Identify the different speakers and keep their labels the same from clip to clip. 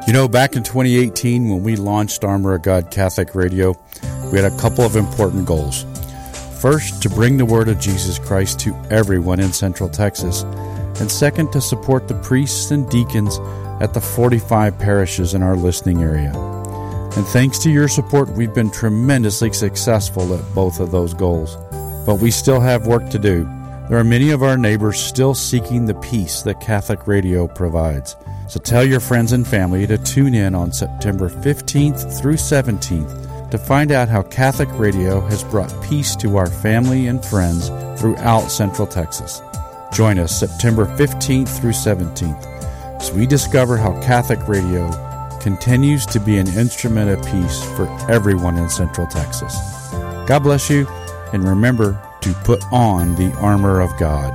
Speaker 1: You know, back in 2018 when we launched Armor of God Catholic Radio, we had a couple of important goals. First, to bring the word of Jesus Christ to everyone in Central Texas. And second, to support the priests and deacons at the 45 parishes in our listening area. And thanks to your support, we've been tremendously successful at both of those goals. But we still have work to do. There are many of our neighbors still seeking the peace that Catholic Radio provides. So tell your friends and family to tune in on September 15th through 17th to find out how Catholic Radio has brought peace to our family and friends throughout Central Texas. Join us September 15th through 17th as we discover how Catholic Radio continues to be an instrument of peace for everyone in Central Texas. God bless you, and remember to put on the armor of God.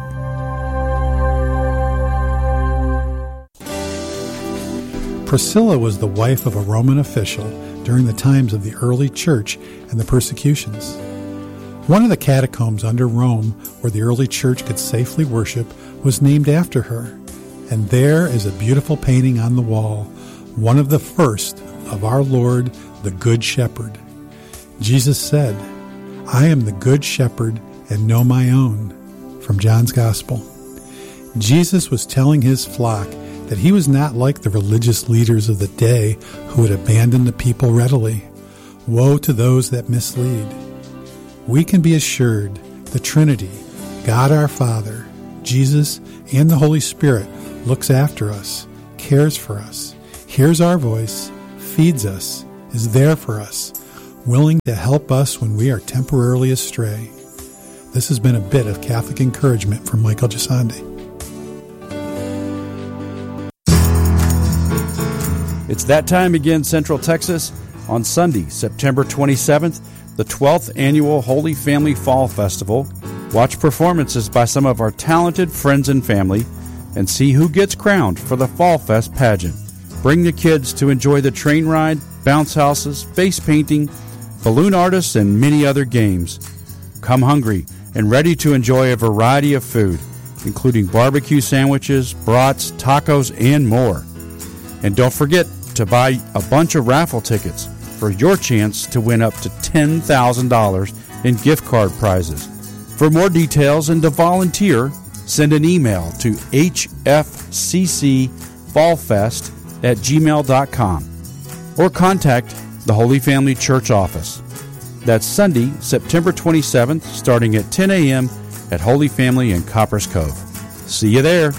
Speaker 2: Priscilla was the wife of a Roman official during the times of the early church and the persecutions. One of the catacombs under Rome where the early church could safely worship was named after her, and there is a beautiful painting on the wall, one of the first of our Lord, the Good Shepherd. Jesus said, "I am the Good Shepherd and know my own," from John's Gospel. Jesus was telling his flock that he was not like the religious leaders of the day who would abandon the people readily. Woe to those that mislead. We can be assured the Trinity, God our Father, Jesus, and the Holy Spirit looks after us, cares for us, hears our voice, feeds us, is there for us, willing to help us when we are temporarily astray. This has been a bit of Catholic encouragement from Michael Gisandi.
Speaker 1: It's that time again, Central Texas. On Sunday, September 27th, the 12th Annual Holy Family Fall Festival. Watch performances by some of our talented friends and family and see who gets crowned for the Fall Fest pageant. Bring the kids to enjoy the train ride, bounce houses, face painting, balloon artists, and many other games. Come hungry and ready to enjoy a variety of food, including barbecue sandwiches, brats, tacos, and more. And don't forget to buy a bunch of raffle tickets for your chance to win up to $10,000 in gift card prizes. For more details and to volunteer, send an email to hfccfallfest@gmail.com or contact the Holy Family Church office. That's Sunday, September 27th, starting at 10 a.m. at Holy Family in Coppers Cove. See you there.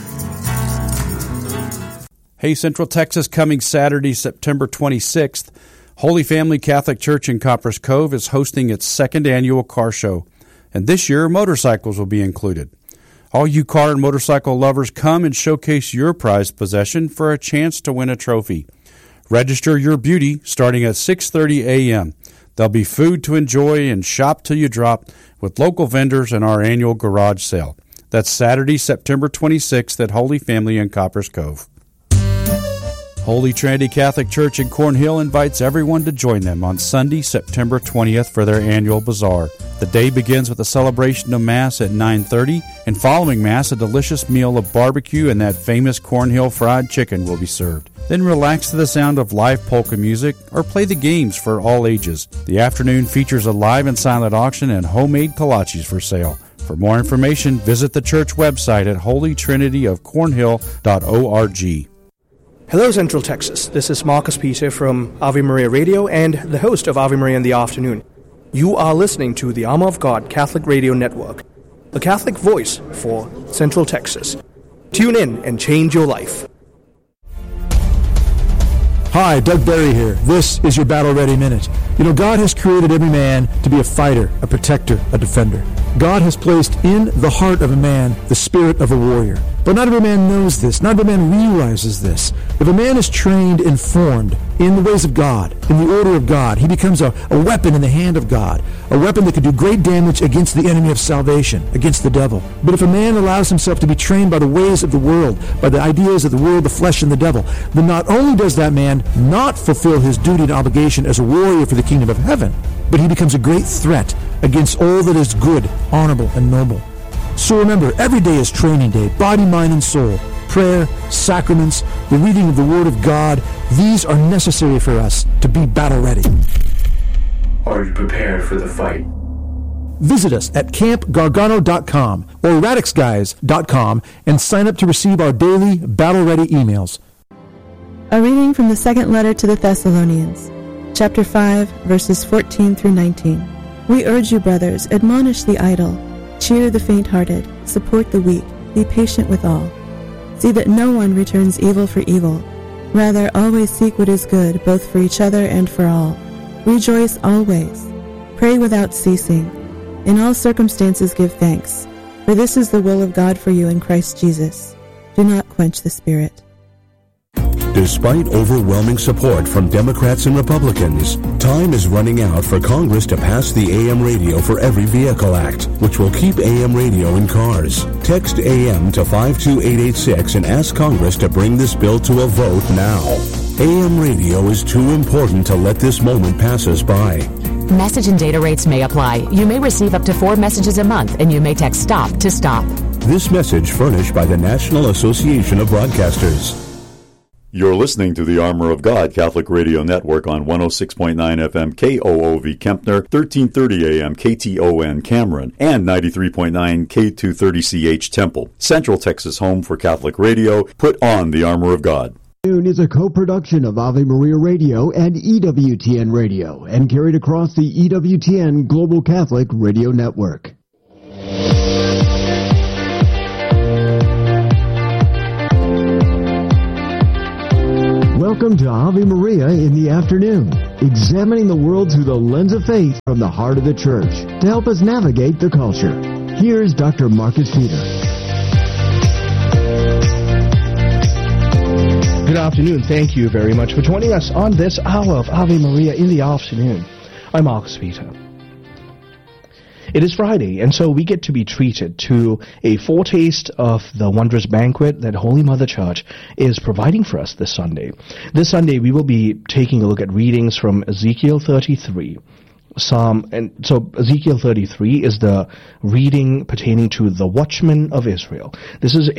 Speaker 1: Hey, Central Texas, coming Saturday, September 26th, Holy Family Catholic Church in Coppers Cove is hosting its second annual car show, and this year motorcycles will be included. All you car and motorcycle lovers, come and showcase your prized possession for a chance to win a trophy. Register your beauty starting at 6:30 a.m. There'll be food to enjoy and shop till you drop with local vendors and our annual garage sale. That's Saturday, September 26th at Holy Family in Coppers Cove. Holy Trinity Catholic Church in Cornhill invites everyone to join them on Sunday, September 20th for their annual bazaar. The day begins with a celebration of Mass at 9:30, and following Mass, a delicious meal of barbecue and that famous Cornhill fried chicken will be served. Then relax to the sound of live polka music or play the games for all ages. The afternoon features a live and silent auction and homemade kolaches for sale. For more information, visit the church website at holytrinityofcornhill.org.
Speaker 3: Hello, Central Texas. This is Marcus Peter from Ave Maria Radio and the host of Ave Maria in the Afternoon. You are listening to the Armor of God Catholic Radio Network, a Catholic voice for Central Texas. Tune in and change your life.
Speaker 4: Hi, Doug Berry here. This is your Battle Ready Minute. You know, God has created every man to be a fighter, a protector, a defender. God has placed in the heart of a man the spirit of a warrior. But not every man knows this. Not every man realizes this. If a man is trained and formed in the ways of God, in the order of God, he becomes a weapon in the hand of God, a weapon that can do great damage against the enemy of salvation, against the devil. But if a man allows himself to be trained by the ways of the world, by the ideas of the world, the flesh, and the devil, then not only does that man not fulfill his duty and obligation as a warrior for the kingdom of heaven, but he becomes a great threat against all that is good, honorable, and noble. So remember, every day is training day, body, mind, and soul. prayer, sacraments, the reading of the Word of God, these are necessary for us to be battle ready.
Speaker 5: Are you prepared for the fight?
Speaker 4: Visit us at campgargano.com or radixguys.com and sign up to receive our daily battle ready emails.
Speaker 6: A reading from the second letter to the Thessalonians, chapter 5, verses 14 through 19. We urge you, brothers, admonish the idle, cheer the faint-hearted, support the weak, be patient with all. See that no one returns evil for evil. Rather, always seek what is good, both for each other and for all. Rejoice always. Pray without ceasing. In all circumstances give thanks, for this is the will of God for you in Christ Jesus. Do not quench the Spirit.
Speaker 7: Despite overwhelming support from Democrats and Republicans, time is running out for Congress to pass the AM Radio for Every Vehicle Act, which will keep AM radio in cars. Text AM to 52886 and ask Congress to bring this bill to a vote now. AM radio is too important to let this moment pass us by.
Speaker 8: Message and data rates may apply. You may receive up to 4 messages a month, and you may text STOP to stop.
Speaker 7: This message furnished by the National Association of Broadcasters.
Speaker 9: You're listening to the Armor of God Catholic Radio Network on 106.9 FM KOOV Kempner, 1330 AM KTON Cameron, and 93.9 K230CH Temple. Central Texas home for Catholic radio. Put on the Armor of God.
Speaker 10: Is a co-production of Ave Maria Radio and EWTN Radio and carried across the EWTN Global Catholic Radio Network. Welcome to Ave Maria in the afternoon, examining the world through the lens of faith from the heart of the Church to help us navigate the culture. Here's Dr. Marcus Peter.
Speaker 3: Good afternoon. Thank you very much for joining us on this hour of Ave Maria in the afternoon. I'm Marcus Peter. It is Friday, and so we get to be treated to a foretaste of the wondrous banquet that Holy Mother Church is providing for us this Sunday. This Sunday, we will be taking a look at readings from Ezekiel 33. So Ezekiel 33 is the reading pertaining to the watchmen of Israel. This is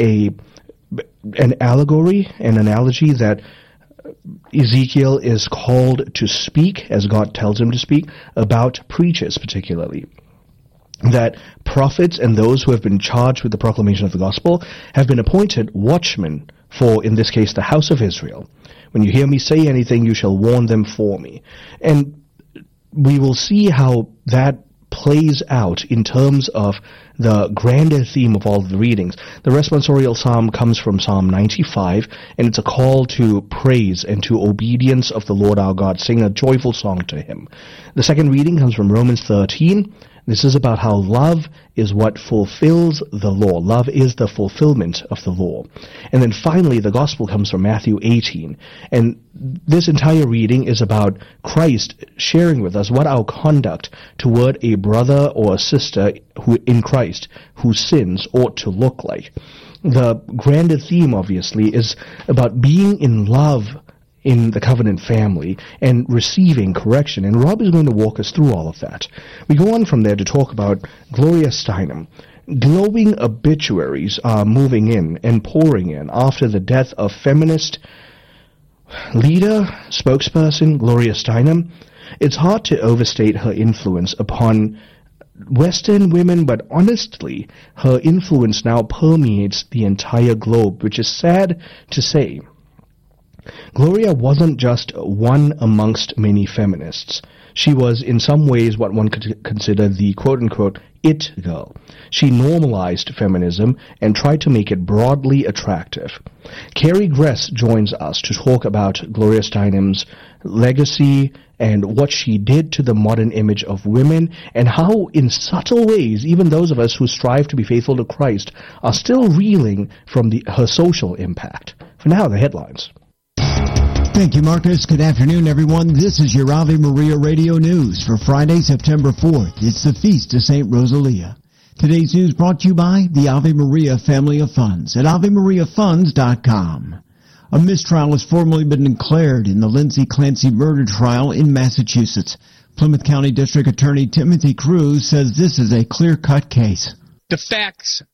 Speaker 3: an allegory, an analogy that Ezekiel is called to speak, as God tells him to speak, about preachers particularly. That prophets and those who have been charged with the proclamation of the gospel have been appointed watchmen for, in this case, the house of Israel. When you hear me say anything, you shall warn them for me. And we will see how that plays out in terms of the grander theme of all of the readings. The responsorial psalm comes from Psalm 95, and it's a call to praise and to obedience of the Lord our God. Sing a joyful song to him. The second reading comes from Romans 13. This is about how love is what fulfills the law. Love is the fulfillment of the law. And then finally, the gospel comes from Matthew 18. And this entire reading is about Christ sharing with us what our conduct toward a brother or a sister who in Christ who sins ought to look like. The grander theme, obviously, is about being in love in the covenant family and receiving correction. And Rob is going to walk us through all of that. We go on from there to talk about Gloria Steinem. Glowing obituaries are moving in and pouring in after the death of feminist leader, spokesperson Gloria Steinem. It's hard to overstate her influence upon Western women, but honestly, her influence now permeates the entire globe, which is sad to say. Gloria wasn't just one amongst many feminists. She was in some ways what one could consider the quote-unquote it girl. She normalized feminism and tried to make it broadly attractive. Carrie Gress joins us to talk about Gloria Steinem's legacy and what she did to the modern image of women, and how in subtle ways even those of us who strive to be faithful to Christ are still reeling from her social impact. For now, the headlines.
Speaker 10: Thank you, Marcus. Good afternoon, everyone. This is your Ave Maria Radio News for Friday, September 4th. It's the Feast of St. Rosalia. Today's news brought to you by the Ave Maria Family of Funds at AveMariaFunds.com. A mistrial has formally been declared in the Lindsay Clancy murder trial in Massachusetts. Plymouth County District Attorney Timothy Cruz says this is a clear-cut case.
Speaker 11: The facts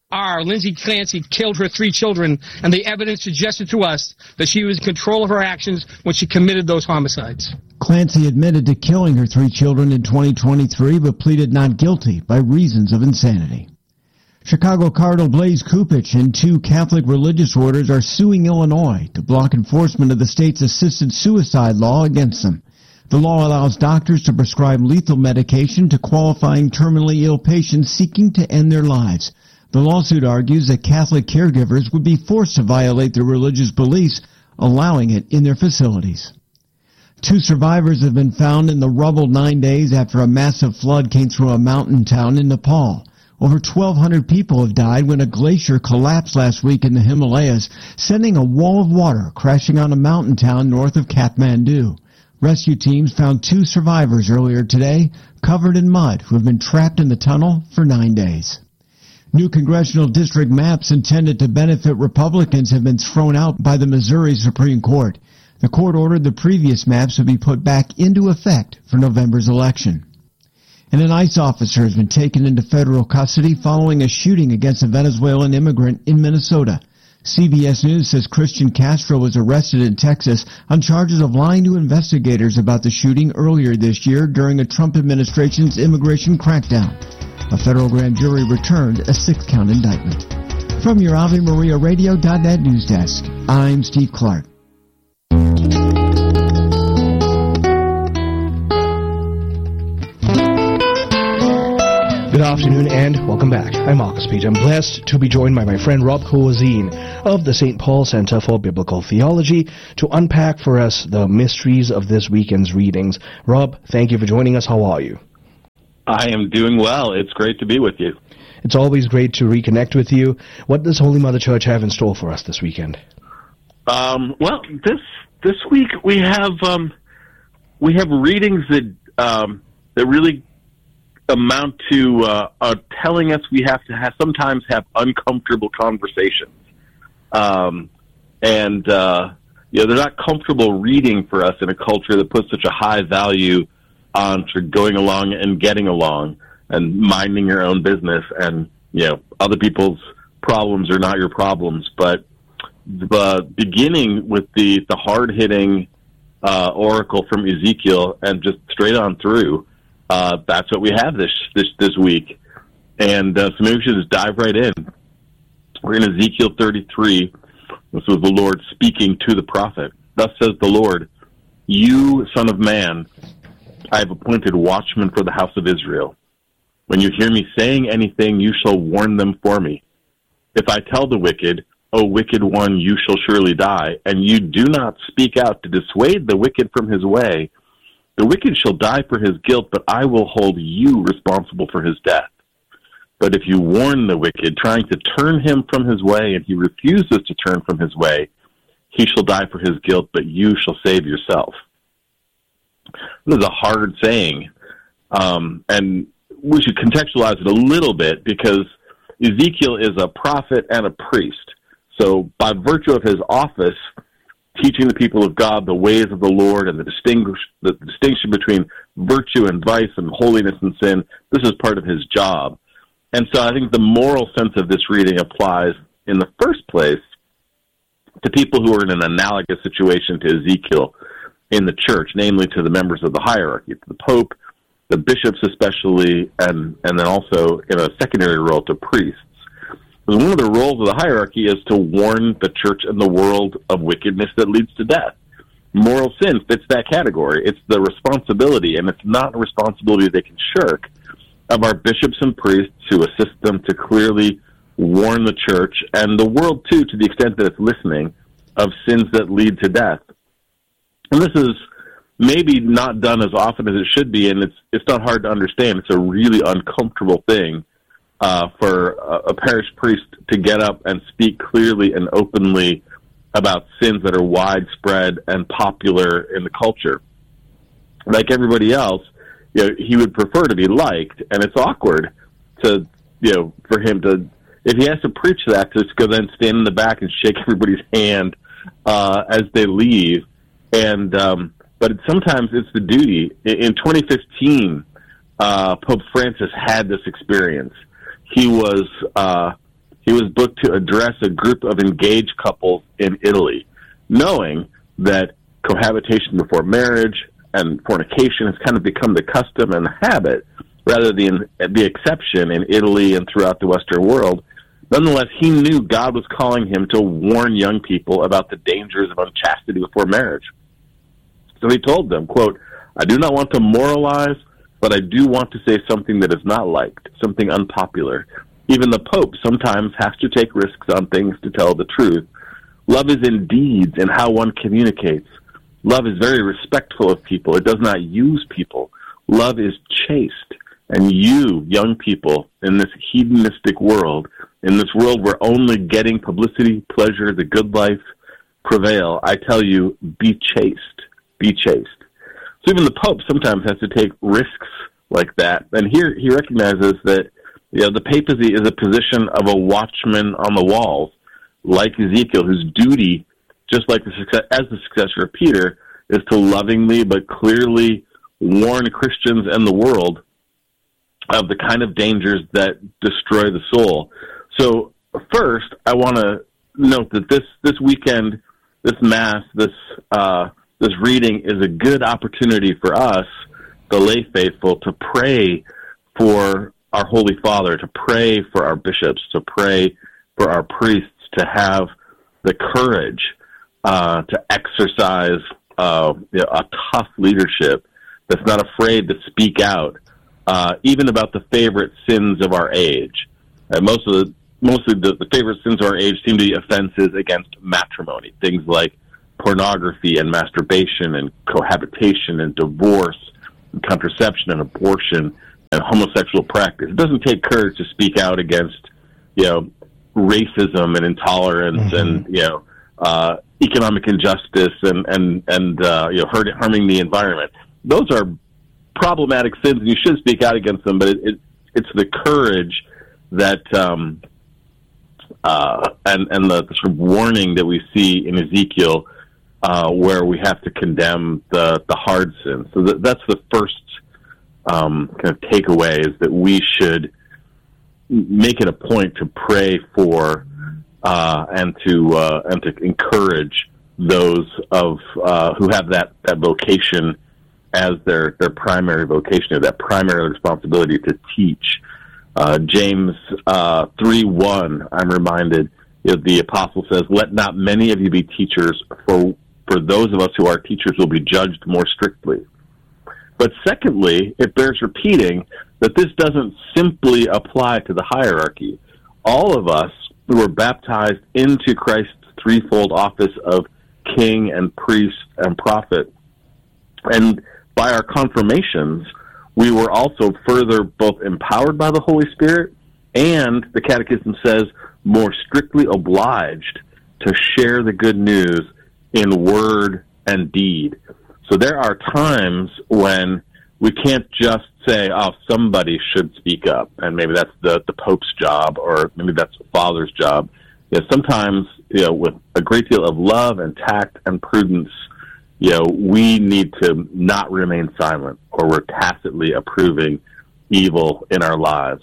Speaker 11: Lindsay Clancy, killed her 3 children, and the evidence suggested to us that she was in control of her actions when she committed those homicides.
Speaker 10: Clancy admitted to killing her 3 children in 2023, but pleaded not guilty by reasons of insanity. Chicago Cardinal Blaise Cupich and 2 Catholic religious orders are suing Illinois to block enforcement of the state's assisted suicide law against them. The law allows doctors to prescribe lethal medication to qualifying terminally ill patients seeking to end their lives. The lawsuit argues that Catholic caregivers would be forced to violate their religious beliefs, allowing it in their facilities. 2 survivors have been found in the rubble 9 days after a massive flood came through a mountain town in Nepal. Over 1,200 people have died when a glacier collapsed last week in the Himalayas, sending a wall of water crashing on a mountain town north of Kathmandu. Rescue teams found 2 survivors earlier today, covered in mud, who have been trapped in the tunnel for 9 days. New congressional district maps intended to benefit Republicans have been thrown out by the Missouri Supreme Court. The court ordered the previous maps to be put back into effect for November's election. And an ICE officer has been taken into federal custody following a shooting against a Venezuelan immigrant in Minnesota. CBS News says Christian Castro was arrested in Texas on charges of lying to investigators about the shooting earlier this year during a Trump administration's immigration crackdown. A federal grand jury returned a 6-count indictment. From your AveMariaRadio.net news desk, I'm Steve Clark.
Speaker 3: Good afternoon and welcome back. I'm Marcus Peter. I'm blessed to be joined by my friend Rob Coazine of the St. Paul Center for Biblical Theology to unpack for us the mysteries of this weekend's readings. Rob, thank you for joining us. How are you?
Speaker 12: I am doing well. It's great to be with you.
Speaker 3: It's always great to reconnect with you. What does Holy Mother Church have in store for us this weekend?
Speaker 12: Well, this week we have readings that really amount to telling us we have to sometimes have uncomfortable conversations, and they're not comfortable reading for us in a culture that puts such a high value on going along and getting along and minding your own business, and other people's problems are not your problems. But beginning with the hard-hitting oracle from Ezekiel and just straight on through, that's what we have this week. And so maybe we should just dive right in. We're in Ezekiel 33. This was the Lord speaking to the prophet. Thus says the Lord, "You, son of man, I have appointed watchmen for the house of Israel. When you hear me saying anything, you shall warn them for me. If I tell the wicked, O wicked one, you shall surely die, and you do not speak out to dissuade the wicked from his way, the wicked shall die for his guilt, but I will hold you responsible for his death. But if you warn the wicked, trying to turn him from his way, and he refuses to turn from his way, he shall die for his guilt, but you shall save yourself." This is a hard saying, and we should contextualize it a little bit because Ezekiel is a prophet and a priest. So by virtue of his office, teaching the people of God the ways of the Lord and the distinction between virtue and vice and holiness and sin, this is part of his job. And so I think the moral sense of this reading applies in the first place to people who are in an analogous situation to Ezekiel in the church, namely to the members of the hierarchy, to the Pope, the bishops especially, and then also in a secondary role to priests. Because one of the roles of the hierarchy is to warn the church and the world of wickedness that leads to death. Moral sin fits that category. It's the responsibility, and it's not a responsibility they can shirk, of our bishops and priests to assist them to clearly warn the church and the world, too, to the extent that it's listening, of sins that lead to death. And this is maybe not done as often as it should be, and it's not hard to understand. It's a really uncomfortable thing for a parish priest to get up and speak clearly and openly about sins that are widespread and popular in the culture. Like everybody else, he would prefer to be liked, and it's awkward to, for him to, if he has to preach that, to just go then stand in the back and shake everybody's hand as they leave. And but sometimes it's the duty. In 2015, Pope Francis had this experience. He was he was booked to address a group of engaged couples in Italy, knowing that cohabitation before marriage and fornication has kind of become the custom and the habit rather than the exception in Italy and throughout the Western world. Nonetheless, he knew God was calling him to warn young people about the dangers of unchastity before marriage. So he told them, quote, "I do not want to moralize, but I do want to say something that is not liked, something unpopular. Even the Pope sometimes has to take risks on things to tell the truth. Love is in deeds and how one communicates. Love is very respectful of people. It does not use people. Love is chaste. And you, young people, in this hedonistic world, in this world where only getting publicity, pleasure, the good life prevail, I tell you, be chaste. Be chaste." So even the Pope sometimes has to take risks like that. And here he recognizes that the papacy is a position of a watchman on the walls, like Ezekiel, whose duty, just like as the successor of Peter, is to lovingly but clearly warn Christians and the world of the kind of dangers that destroy the soul. So first, I want to note that this weekend, this Mass, this reading is a good opportunity for us, the lay faithful, to pray for our Holy Father, to pray for our bishops, to pray for our priests, to have the courage to exercise a tough leadership that's not afraid to speak out, even about the favorite sins of our age. Mostly the favorite sins of our age seem to be offenses against matrimony, things like pornography and masturbation and cohabitation and divorce and contraception and abortion and homosexual practice. It doesn't take courage to speak out against, racism and intolerance and, economic injustice and harming the environment. Those are problematic sins, and you should speak out against them, but it's the courage that and the sort of warning that we see in Ezekiel where we have to condemn the hard sins. So that's the first kind of takeaway, is that we should make it a point to pray for and to encourage those who have that vocation as their primary vocation, or that primary responsibility to teach. James 3:1, I'm reminded, the apostle says, "Let not many of you be teachers, for those of us who are teachers will be judged more strictly." But secondly, it bears repeating that this doesn't simply apply to the hierarchy. All of us who are baptized into Christ's threefold office of king and priest and prophet, and by our confirmations, we were also further both empowered by the Holy Spirit and, the Catechism says, more strictly obliged to share the good news in word and deed. So there are times when we can't just say, "Oh, somebody should speak up," and maybe that's the Pope's job, or maybe that's the Father's job. Sometimes, with a great deal of love and tact and prudence, we need to not remain silent, or we're tacitly approving evil in our lives.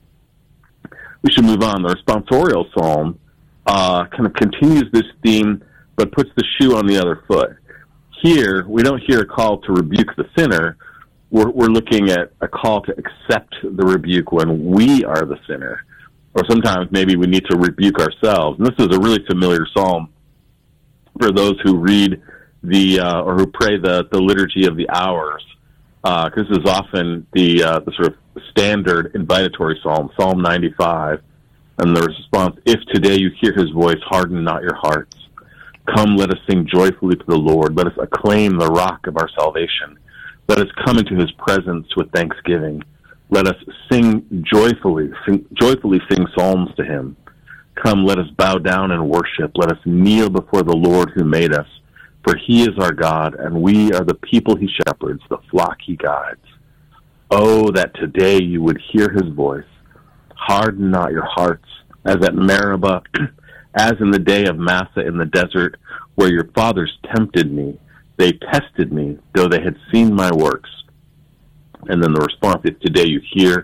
Speaker 12: We should move on. The responsorial psalm kind of continues this theme, but puts the shoe on the other foot. Here, we don't hear a call to rebuke the sinner. We're looking at a call to accept the rebuke when we are the sinner. Or sometimes maybe we need to rebuke ourselves. And this is a really familiar psalm for those who read or who pray the Liturgy of the Hours. This is often the sort of standard invitatory psalm, Psalm 95. And the response, "If today you hear his voice, harden not your hearts. Come, let us sing joyfully to the Lord. Let us acclaim the rock of our salvation. Let us come into his presence with thanksgiving. Let us sing joyfully sing psalms to him. Come, let us bow down and worship. Let us kneel before the Lord who made us. For he is our God, and we are the people he shepherds, the flock he guides. Oh, that today you would hear his voice. Harden not your hearts, as at Meribah, as in the day of Massah in the desert, where your fathers tempted me. They tested me, though they had seen my works." And then the response, "If today you hear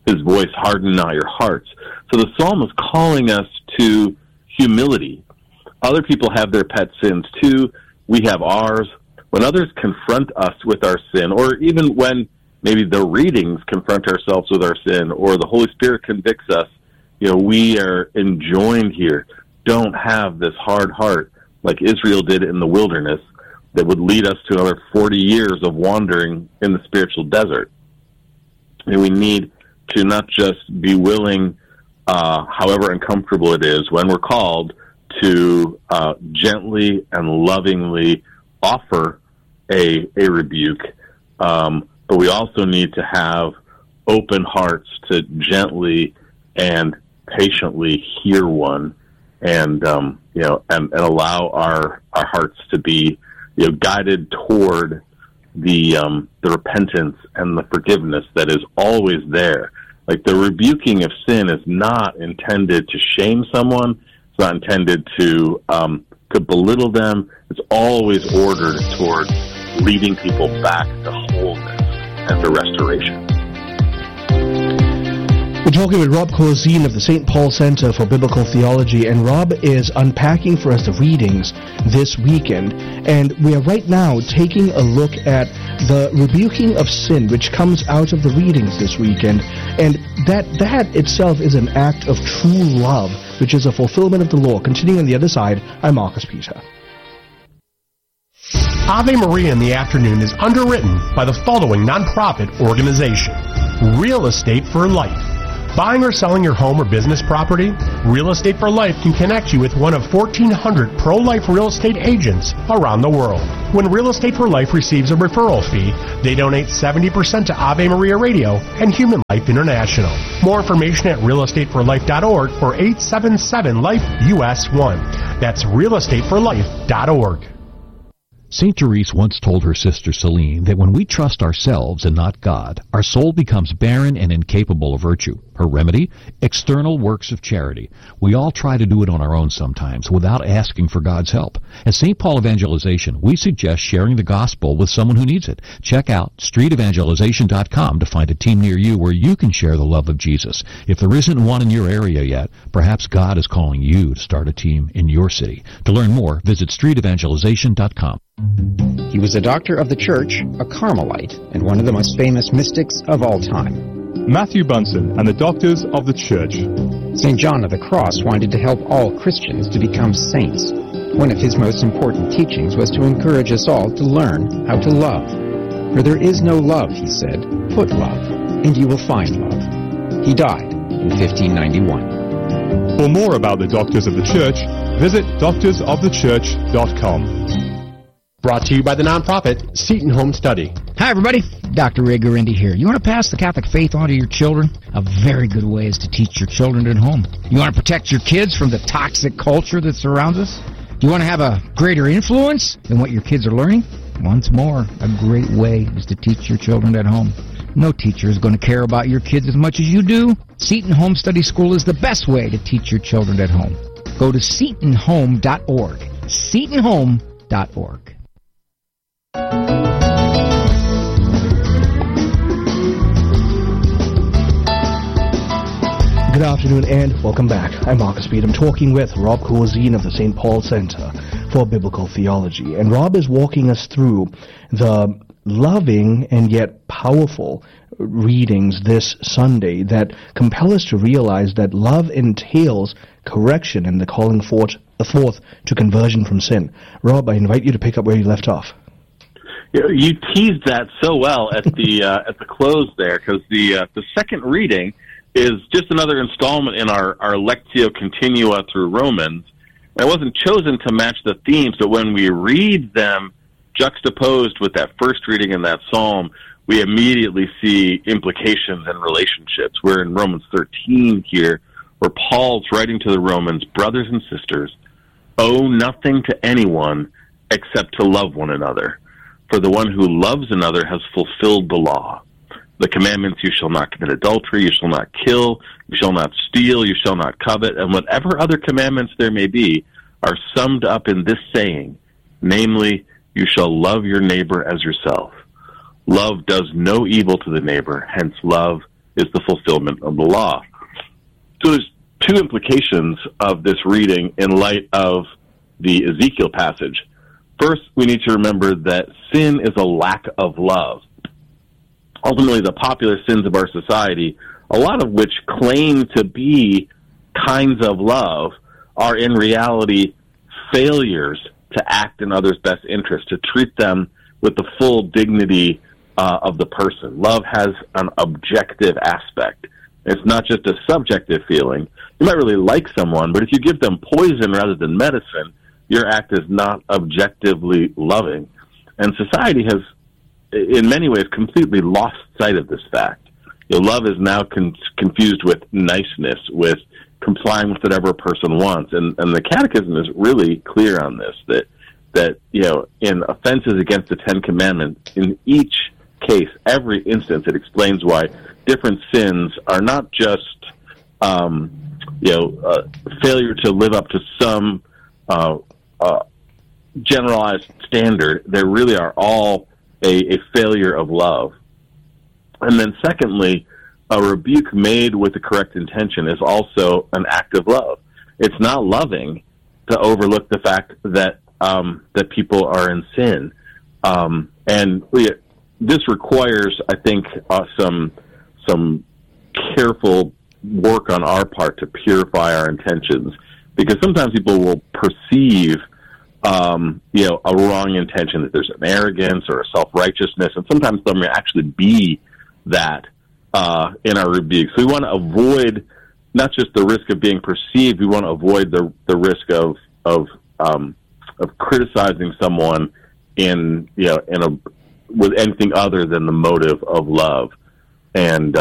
Speaker 12: his voice, harden not your hearts. So the psalm is calling us to humility. Other people have their pet sins too. We have ours. When others confront us with our sin, or even when maybe the readings confront ourselves with our sin, or the Holy Spirit convicts us, we are enjoined here. Don't have this hard heart like Israel did in the wilderness that would lead us to another 40 years of wandering in the spiritual desert. And we need to not just be willing, however uncomfortable it is, when we're called to gently and lovingly offer a rebuke, but we also need to have open hearts to gently and patiently hear one, and allow our hearts to be guided toward the repentance and the forgiveness that is always there. Like, the rebuking of sin is not intended to shame someone. It's not intended to belittle them. It's always ordered toward leading people back to wholeness and to restoration.
Speaker 3: We're talking with Rob Corzine of the St. Paul Center for Biblical Theology, and Rob is unpacking for us the readings this weekend. And we are right now taking a look at the rebuking of sin, which comes out of the readings this weekend. And that itself is an act of true love, which is a fulfillment of the law. Continuing on the other side, I'm Marcus Peter.
Speaker 13: Ave Maria in the Afternoon is underwritten by the following nonprofit organization: Real Estate for Life. Buying or selling your home or business property? Real Estate for Life can connect you with one of 1,400 pro-life real estate agents around the world. When Real Estate for Life receives a referral fee, they donate 70% to Ave Maria Radio and Human Life International. More information at realestateforlife.org or 877-LIFE-US1. That's realestateforlife.org.
Speaker 14: St. Therese once told her sister Celine that when we trust ourselves and not God, our soul becomes barren and incapable of virtue. Her remedy? External works of charity. We all try to do it on our own sometimes without asking for God's help. At St. Paul Evangelization, we suggest sharing the gospel with someone who needs it. Check out streetevangelization.com to find a team near you where you can share the love of Jesus. If there isn't one in your area yet, perhaps God is calling you to start a team in your city. To learn more, visit streetevangelization.com.
Speaker 15: He was a doctor of the church, a Carmelite, and one of the most famous mystics of all time.
Speaker 16: Matthew Bunsen and the Doctors of the Church.
Speaker 15: St. John of the Cross wanted to help all Christians to become saints. One of his most important teachings was to encourage us all to learn how to love. For there is no love, he said, put love, and you will find love. He died in 1591.
Speaker 16: For more about the Doctors of the Church, visit doctorsofthechurch.com.
Speaker 13: Brought to you by the nonprofit Seton Home Study.
Speaker 17: Hi, everybody. Dr. Ray Guarendi here. You want to pass the Catholic faith on to your children? A very good way is to teach your children at home. You want to protect your kids from the toxic culture that surrounds us? Do you want to have a greater influence than what your kids are learning? Once more, a great way is to teach your children at home. No teacher is going to care about your kids as much as you do. Seton Home Study School is the best way to teach your children at home. Go to setonhome.org. setonhome.org.
Speaker 3: Good afternoon and welcome back. I'm Marcus Speed. I'm talking with Rob Corzine of the St. Paul Center for Biblical Theology. And Rob is walking us through the loving and yet powerful readings this Sunday that compel us to realize that love entails correction and the calling forth to conversion from sin. Rob, I invite you to pick up where you left off.
Speaker 12: You teased that so well at the close there, because the second reading is just another installment in our Lectio Continua through Romans. And it wasn't chosen to match the themes, but when we read them juxtaposed with that first reading in that psalm, we immediately see implications and relationships. We're in Romans 13 here, where Paul's writing to the Romans, brothers and sisters, owe nothing to anyone except to love one another. For the one who loves another has fulfilled the law. The commandments, you shall not commit adultery, you shall not kill, you shall not steal, you shall not covet, and whatever other commandments there may be, are summed up in this saying, namely, you shall love your neighbor as yourself. Love does no evil to the neighbor, hence love is the fulfillment of the law. So there's two implications of this reading in light of the Ezekiel passage. First, we need to remember that sin is a lack of love. Ultimately, the popular sins of our society, a lot of which claim to be kinds of love, are in reality failures to act in others' best interest, to treat them with the full dignity of the person. Love has an objective aspect. It's not just a subjective feeling. You might really like someone, but if you give them poison rather than medicine, your act is not objectively loving. And society has, in many ways, completely lost sight of this fact. Love is now confused with niceness, with complying with whatever a person wants. And the Catechism is really clear on this, that in offenses against the Ten Commandments, in each case, every instance, it explains why different sins are not just failure to live up to some generalized standard. They really are all a failure of love. And then secondly, a rebuke made with the correct intention is also an act of love. It's not loving to overlook the fact that that people are in sin. This requires, I think, some careful work on our part to purify our intentions, because sometimes people will perceive a wrong intention, that there's an arrogance or a self-righteousness, and sometimes there may actually be that in our rebukes. So we want to avoid not just the risk of being perceived, we want to avoid the risk of criticizing someone with anything other than the motive of love. And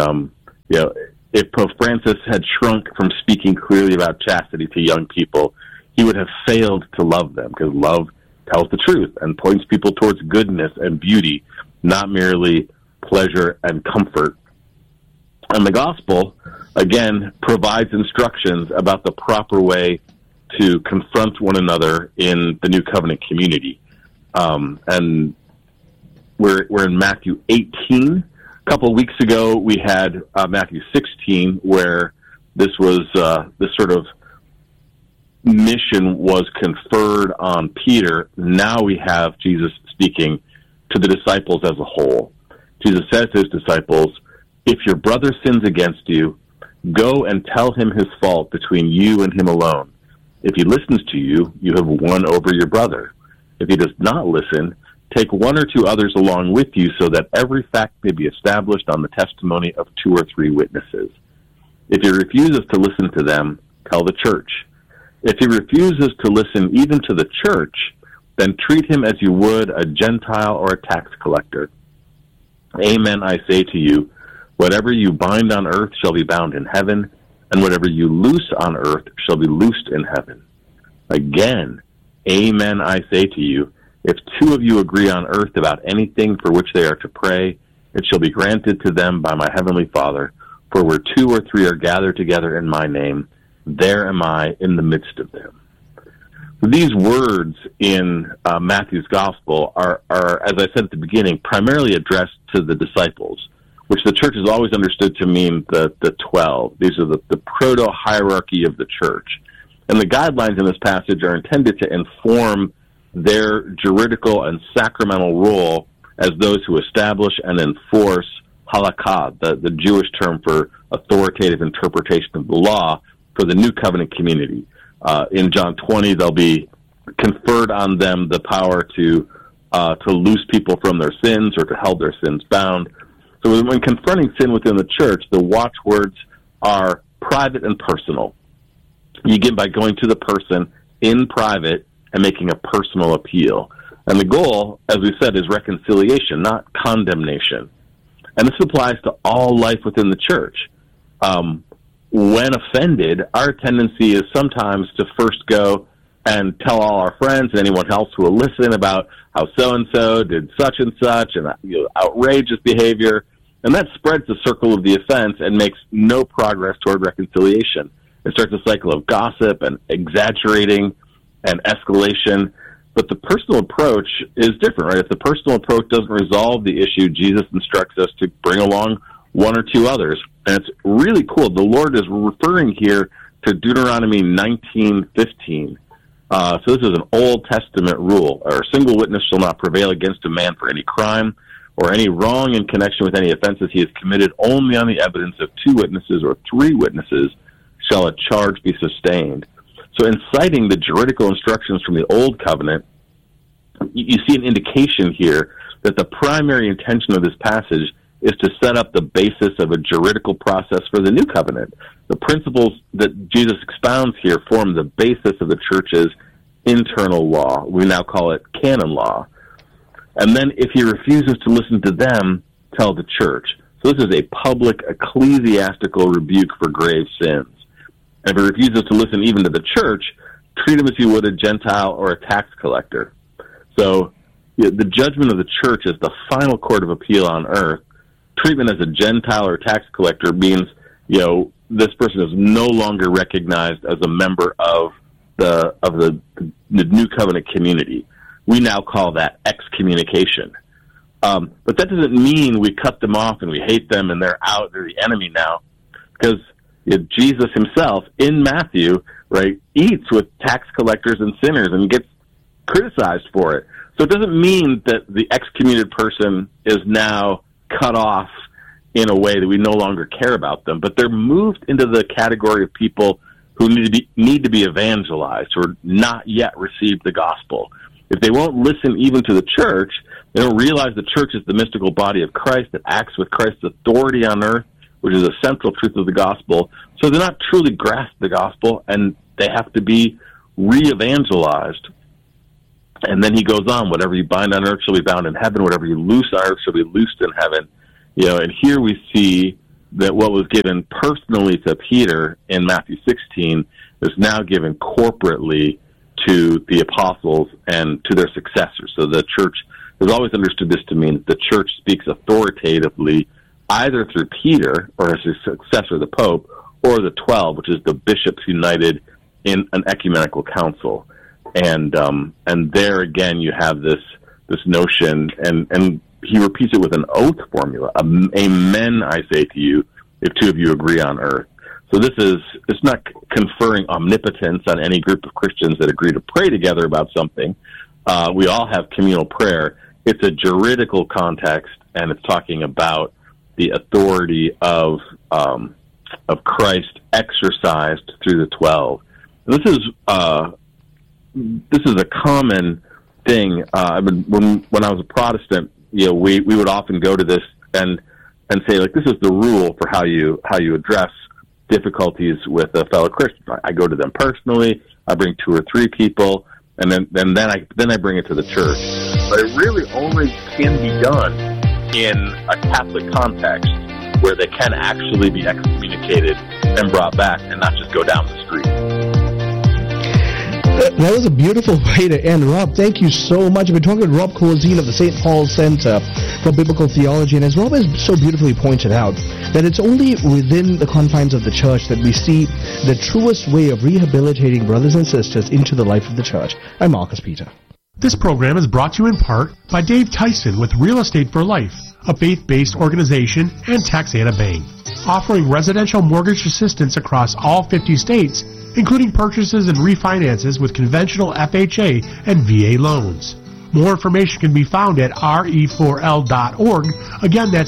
Speaker 12: if Pope Francis had shrunk from speaking clearly about chastity to young people, he would have failed to love them, because love tells the truth and points people towards goodness and beauty, not merely pleasure and comfort. And the gospel, again, provides instructions about the proper way to confront one another in the New Covenant community. And we're in Matthew 18. A couple of weeks ago, we had Matthew 16, where this sort of mission was conferred on Peter. Now we have Jesus speaking to the disciples as a whole. Jesus says to his disciples, "If your brother sins against you, go and tell him his fault between you and him alone. If he listens to you, you have won over your brother. If he does not listen, take one or two others along with you, so that every fact may be established on the testimony of 2 or 3 witnesses. If he refuses to listen to them, tell the church. If he refuses to listen even to the church, then treat him as you would a Gentile or a tax collector. Amen, I say to you, whatever you bind on earth shall be bound in heaven, and whatever you loose on earth shall be loosed in heaven. Again, amen, I say to you, if 2 of you agree on earth about anything for which they are to pray, it shall be granted to them by my heavenly Father. For where 2 or 3 are gathered together in my name, there am I in the midst of them." These words in Matthew's Gospel are, as I said at the beginning, primarily addressed to the disciples, which the church has always understood to mean the 12. These are the proto-hierarchy of the church. And the guidelines in this passage are intended to inform their juridical and sacramental role as those who establish and enforce halakha, the Jewish term for authoritative interpretation of the law for the New Covenant community. In John 20, they'll be conferred on them the power to loose people from their sins or to hold their sins bound. So when confronting sin within the church, the watchwords are private and personal. You begin by going to the person in private and making a personal appeal. And the goal, as we said, is reconciliation, not condemnation. And this applies to all life within the church. When offended, our tendency is sometimes to first go and tell all our friends and anyone else who will listen about how so-and-so did such and such and outrageous behavior. And that spreads the circle of the offense and makes no progress toward reconciliation. It starts a cycle of gossip and exaggerating and escalation. But the personal approach is different, right? If the personal approach doesn't resolve the issue, Jesus instructs us to bring along one or two others. And it's really cool. The Lord is referring here to Deuteronomy 19:15. So this is an Old Testament rule. A single witness shall not prevail against a man for any crime or any wrong in connection with any offenses he has committed. Only on the evidence of two witnesses or three witnesses shall a charge be sustained. So in citing the juridical instructions from the Old Covenant, you see an indication here that the primary intention of this passage is to set up the basis of a juridical process for the New Covenant. The principles that Jesus expounds here form the basis of the church's internal law. We now call it canon law. And then if he refuses to listen to them, tell the church. So this is a public ecclesiastical rebuke for grave sins. And if he refuses to listen even to the church, treat him as you would a Gentile or a tax collector. So the judgment of the church is the final court of appeal on earth. Treatment as a Gentile or tax collector means, this person is no longer recognized as a member of the New Covenant community. We now call that excommunication. But that doesn't mean we cut them off and we hate them and they're out, they're the enemy now. Because Jesus himself, in Matthew, right, eats with tax collectors and sinners and gets criticized for it. So it doesn't mean that the excommunicated person is now cut off in a way that we no longer care about them, but they're moved into the category of people who need to be evangelized or not yet received the gospel. If they won't listen even to the church, they don't realize the church is the mystical body of Christ that acts with Christ's authority on earth, which is a central truth of the gospel. So they're not truly grasp the gospel, and they have to be re-evangelized. And then he goes on, whatever you bind on earth shall be bound in heaven, whatever you loose on earth shall be loosed in heaven. And here we see that what was given personally to Peter in Matthew 16 is now given corporately to the apostles and to their successors. So the church has always understood this to mean that the church speaks authoritatively either through Peter or as his successor, the Pope, or the 12, which is the bishops united in an ecumenical council. And there again you have this notion, and he repeats it with an oath formula. Amen, I say to you, if two of you agree on earth. So it's not conferring omnipotence on any group of Christians that agree to pray together about something. We all have communal prayer. It's a juridical context, and it's talking about the authority of Christ exercised through the 12. And this is a common thing. When I was a Protestant, we would often go to this and say, like, this is the rule for how you address difficulties with a fellow Christian. I go to them personally. I bring 2 or 3 people, and then I bring it to the church. But it really only can be done in a Catholic context where they can actually be excommunicated and brought back, and not just go down the street.
Speaker 3: That was a beautiful way to end. Rob, thank you so much. I've been talking with Rob Corzine of the St. Paul Center for Biblical Theology, and as Rob has so beautifully pointed out, that it's only within the confines of the church that we see the truest way of rehabilitating brothers and sisters into the life of the church. I'm Marcus Peter.
Speaker 13: This program is brought to you in part by Dave Tyson with Real Estate for Life, a faith-based organization, and Texana Bank, offering residential mortgage assistance across all 50 states, including purchases and refinances with conventional FHA and VA loans. More information can be found at re4l.org. Again, that's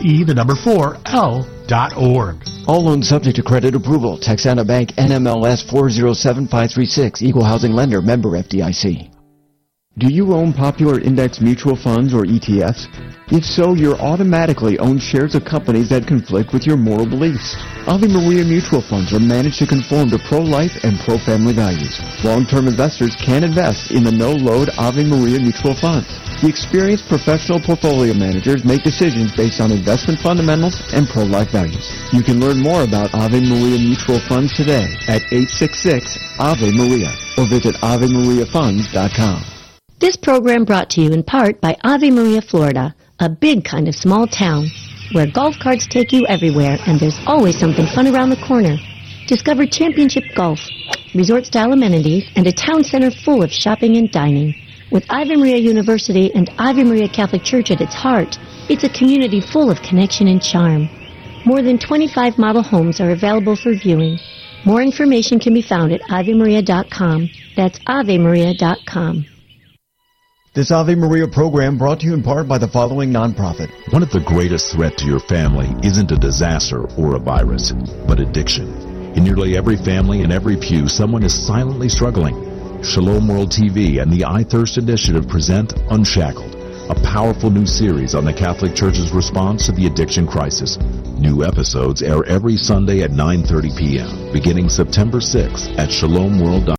Speaker 13: re4l.org.
Speaker 18: All loans subject to credit approval. Texana Bank, NMLS 407536, Equal Housing Lender, member FDIC. Do you own popular index mutual funds or ETFs? If so, you're automatically own shares of companies that conflict with your moral beliefs. Ave Maria mutual funds are managed to conform to pro-life and pro-family values. Long-term investors can invest in the no-load Ave Maria mutual funds. The experienced professional portfolio managers make decisions based on investment fundamentals and pro-life values. You can learn more about Ave Maria mutual funds today at 866-AVE-MARIA or visit AveMariaFunds.com.
Speaker 19: This program brought to you in part by Ave Maria, Florida, a big kind of small town where golf carts take you everywhere and there's always something fun around the corner. Discover championship golf, resort-style amenities, and a town center full of shopping and dining. With Ave Maria University and Ave Maria Catholic Church at its heart, it's a community full of connection and charm. More than 25 model homes are available for viewing. More information can be found at AveMaria.com. That's AveMaria.com.
Speaker 10: This Ave Maria program brought to you in part by the following nonprofit.
Speaker 20: One of the greatest threats to your family isn't a disaster or a virus, but addiction. In nearly every family and every pew, someone is silently struggling. Shalom World TV and the I Thirst Initiative present Unshackled, a powerful new series on the Catholic Church's response to the addiction crisis. New episodes air every Sunday at 9:30 p.m., beginning September 6th at shalomworld.com.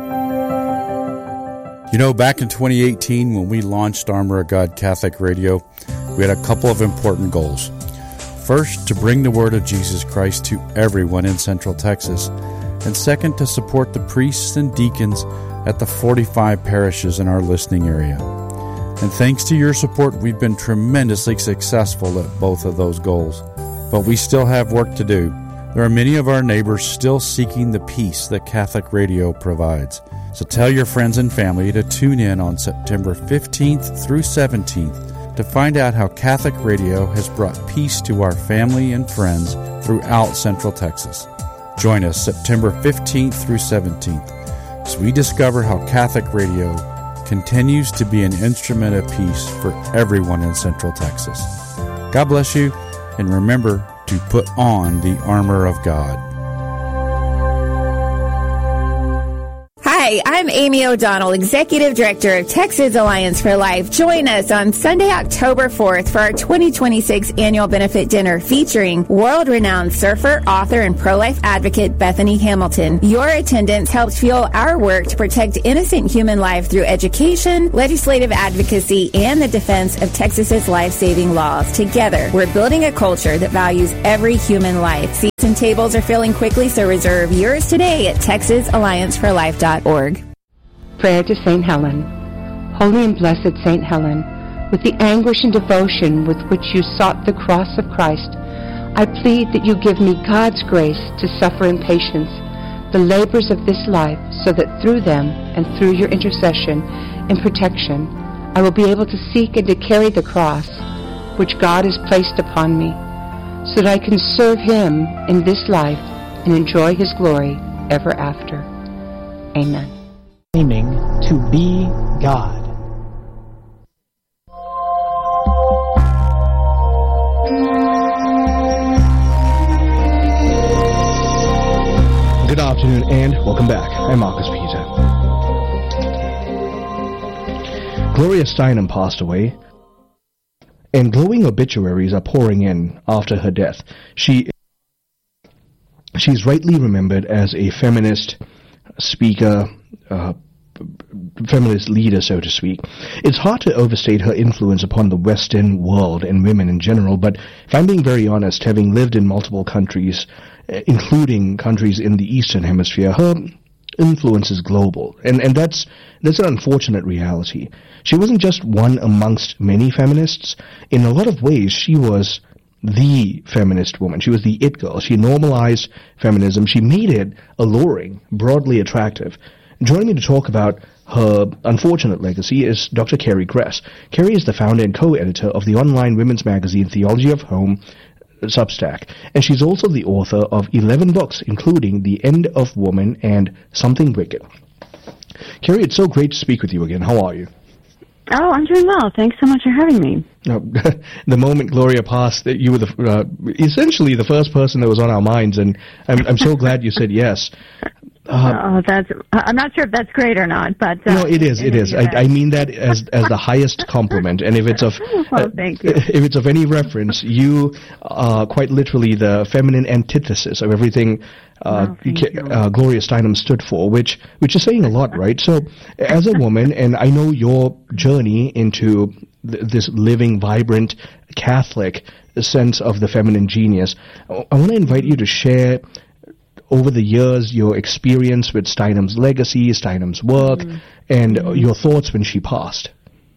Speaker 1: You know, back in 2018 when we launched Armor of God Catholic Radio, we had a couple of important goals. First, to bring the word of Jesus Christ to everyone in Central Texas. And second, to support the priests and deacons at the 45 parishes in our listening area. And thanks to your support, we've been tremendously successful at both of those goals. But we still have work to do. There are many of our neighbors still seeking the peace that Catholic Radio provides. So tell your friends and family to tune in on September 15th through 17th to find out how Catholic Radio has brought peace to our family and friends throughout Central Texas. Join us September 15th through 17th as we discover how Catholic Radio continues to be an instrument of peace for everyone in Central Texas. God bless you, and remember to put on the armor of God.
Speaker 21: Hi, I'm Amy O'Donnell, Executive Director of Texas Alliance for Life. Join us on Sunday, October 4th for our 2026 annual benefit dinner featuring world-renowned surfer, author, and pro-life advocate Bethany Hamilton. Your attendance helps fuel our work to protect innocent human life through education, legislative advocacy, and the defense of Texas's life-saving laws. Together, we're building a culture that values every human life. Seats and tables are filling quickly, so reserve yours today at TexasAllianceForLife.org.
Speaker 22: Prayer to St. Helen. Holy and blessed St. Helen, with the anguish and devotion with which you sought the cross of Christ, I plead that you give me God's grace to suffer in patience the labors of this life, so that through them and through your intercession and protection, I will be able to seek and to carry the cross which God has placed upon me, so that I can serve Him in this life and enjoy His glory ever after. Amen.
Speaker 23: Aiming to be God.
Speaker 3: Good afternoon and welcome back. I'm Marcus Peter. Gloria Steinem passed away, and glowing obituaries are pouring in after her death. She's rightly remembered as a feminist speaker, feminist leader, so to speak. It's hard to overstate her influence upon the Western world and women in general, but if I'm being very honest, having lived in multiple countries, including countries in the Eastern Hemisphere, her influence is global, and that's an unfortunate reality. She wasn't just one amongst many feminists. In a lot of ways, she was the feminist woman. She was the it girl. She normalized feminism. She made it alluring, broadly attractive. Joining me to talk about her unfortunate legacy is Dr. Carrie Gress. Carrie is the founder and co-editor of the online women's magazine Theology of Home, Substack, and she's also the author of 11 books, including The End of Woman and Something Wicked. Carrie, it's so great to speak with you again. How are you?
Speaker 24: Oh, I'm doing well. Thanks so much for having me.
Speaker 3: The moment Gloria passed, you were essentially the first person that was on our minds, and I'm so glad you said yes.
Speaker 24: I'm not sure if that's great or not, but
Speaker 3: no, it is. I mean that as the highest compliment, and if it's of
Speaker 24: thank you.
Speaker 3: If it's of any reference, you are quite literally the feminine antithesis of everything Gloria Steinem stood for, which is saying a lot, right? So, as a woman, and I know your journey into this living, vibrant Catholic sense of the feminine genius, I want to invite you to share over the years your experience with Steinem's legacy, Steinem's work, and your thoughts when she passed.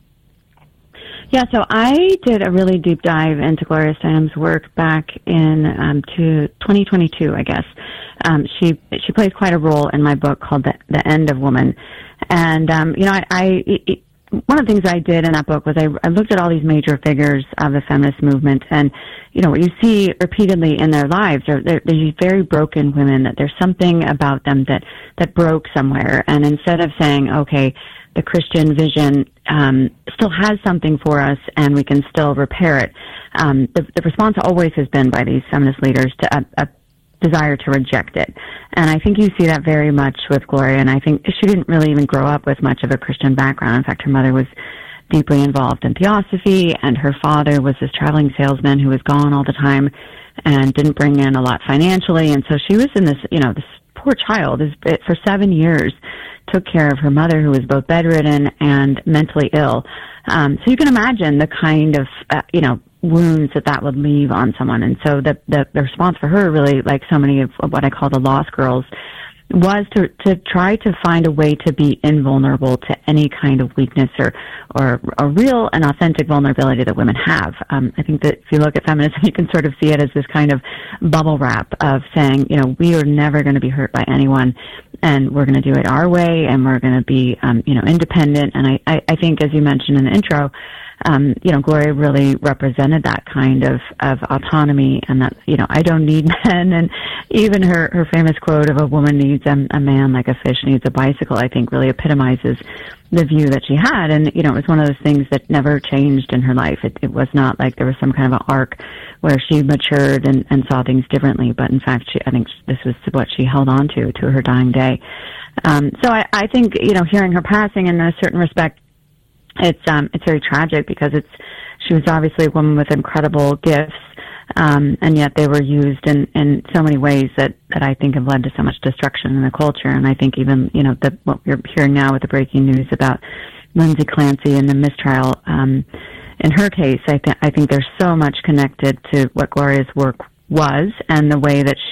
Speaker 24: Yeah, so I did a really deep dive into Gloria Steinem's work back in to 2022, I guess. She plays quite a role in my book called The End of Woman. And, one of the things I did in that book was I looked at all these major figures of the feminist movement, and what you see repeatedly in their lives are they're these very broken women, that there's something about them that broke somewhere. And instead of saying, okay, the Christian vision still has something for us and we can still repair it, the response always has been by these feminist leaders to a desire to reject it. And I think you see that very much with Gloria, and I think she didn't really even grow up with much of a Christian background. In fact, her mother was deeply involved in theosophy, and her father was this traveling salesman who was gone all the time and didn't bring in a lot financially. And so she was in this, this poor child for 7 years, took care of her mother, who was both bedridden and mentally ill. So you can imagine the kind of, wounds that would leave on someone. And so the response for her, really, like so many of what I call the lost girls, was to try to find a way to be invulnerable to any kind of weakness or a real and authentic vulnerability that women have. I think that if you look at feminism, you can sort of see it as this kind of bubble wrap of saying, we are never going to be hurt by anyone, and we're going to do it our way, and we're going to be, independent. And I think, as you mentioned in the intro, Gloria really represented that kind of autonomy, and that, I don't need men. And even her famous quote of a woman needs a man like a fish needs a bicycle, I think really epitomizes the view that she had. And, it was one of those things that never changed in her life. It was not like there was some kind of an arc where she matured and saw things differently. But in fact, I think this was what she held on to her dying day. So I think, hearing her passing in a certain respect, it's very tragic, because she was obviously a woman with incredible gifts, and yet they were used in so many ways that I think have led to so much destruction in the culture. And I think even, what we're hearing now with the breaking news about Lindsay Clancy and the mistrial, in her case, I think there's so much connected to what Gloria's work was and the way that